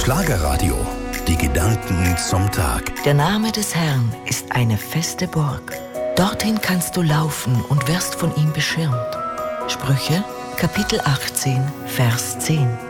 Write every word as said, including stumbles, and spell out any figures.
Schlagerradio. Die Gedanken zum Tag. Der Name des Herrn ist eine feste Burg. Dorthin kannst du laufen und wirst von ihm beschirmt. Sprüche, Kapitel achtzehn, Vers zehn.